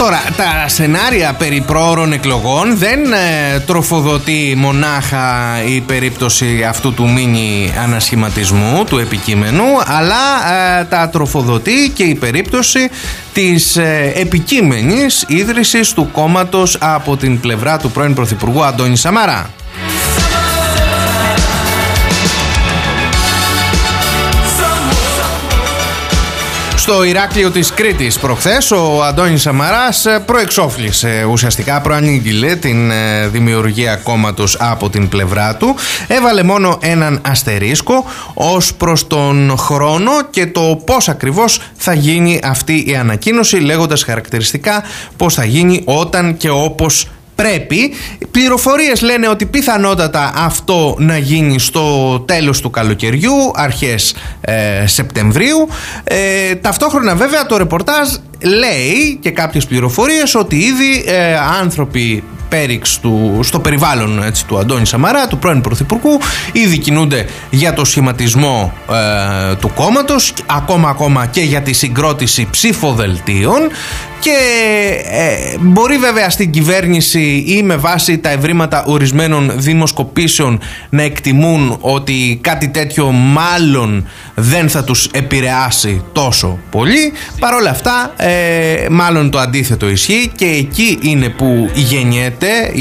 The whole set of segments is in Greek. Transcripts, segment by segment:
Τώρα, τα σενάρια περί προώρων εκλογών δεν τροφοδοτεί μονάχα η περίπτωση αυτού του μίνι ανασχηματισμού του επικείμενου, αλλά τα τροφοδοτεί και η περίπτωση της επικείμενης ίδρυσης του κόμματος από την πλευρά του πρώην Πρωθυπουργού Αντώνη Σαμαρά. Στο Ηράκλειο της Κρήτης προχθές ο Αντώνης Σαμαράς προεξόφλησε, ουσιαστικά προανήγγειλε την δημιουργία κόμματος από την πλευρά του. Έβαλε μόνο έναν αστερίσκο ως προς τον χρόνο και το πώς ακριβώς θα γίνει αυτή η ανακοίνωση, λέγοντας χαρακτηριστικά πώς θα γίνει όταν και όπως πρέπει. Πληροφορίες λένε ότι πιθανότατα αυτό να γίνει στο τέλος του καλοκαιριού, αρχές Σεπτεμβρίου. Ταυτόχρονα βέβαια το ρεπορτάζ λέει και κάποιες πληροφορίες ότι ήδη άνθρωποι πέριξ στο περιβάλλον, έτσι, του Αντώνη Σαμαρά, του πρώην Πρωθυπουργού, ήδη κινούνται για το σχηματισμό του κόμματος, ακόμα και για τη συγκρότηση ψηφοδελτίων, και μπορεί βέβαια στην κυβέρνηση ή με βάση τα ευρήματα ορισμένων δημοσκοπήσεων να εκτιμούν ότι κάτι τέτοιο μάλλον δεν θα τους επηρεάσει τόσο πολύ. Παρ' όλα αυτά μάλλον το αντίθετο ισχύει, και εκεί είναι που γεννιέται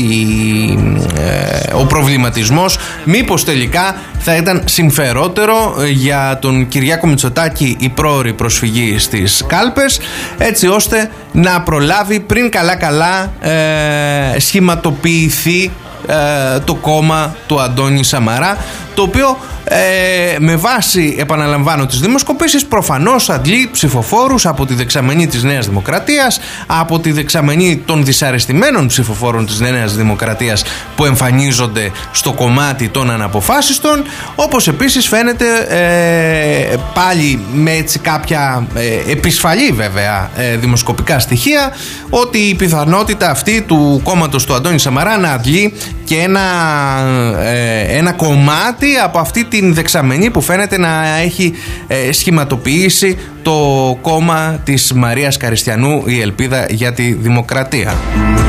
ο προβληματισμός μήπως τελικά θα ήταν συμφερότερο για τον Κυριάκο Μητσοτάκη η πρόωρη προσφυγή στις κάλπες, έτσι ώστε να προλάβει πριν καλά σχηματοποιηθεί το κόμμα του Αντώνη Σαμαρά, το οποίο με βάση, επαναλαμβάνω, τις δημοσκοπήσεις προφανώς αντλεί ψηφοφόρους από τη δεξαμενή της Νέας Δημοκρατίας, από τη δεξαμενή των δυσαρεστημένων ψηφοφόρων της Νέας Δημοκρατίας που εμφανίζονται στο κομμάτι των αναποφάσιστων, όπως επίσης φαίνεται πάλι με έτσι κάποια επισφαλή βέβαια δημοσκοπικά στοιχεία, ότι η πιθανότητα αυτή του κόμματος του Αντώνη Σαμαρά να αντλεί και ένα κομμάτι από αυτή την δεξαμενή που φαίνεται να έχει σχηματοποιήσει το κόμμα της Μαρίας Καριστιανού, η Ελπίδα για τη Δημοκρατία.